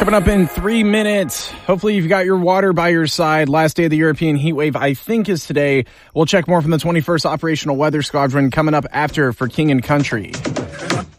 Coming up in 3 minutes. Hopefully you've got your water by your side. Last day of the European heat wave, I think, is today. We'll check more from the 21st Operational Weather Squadron coming up after for King and Country.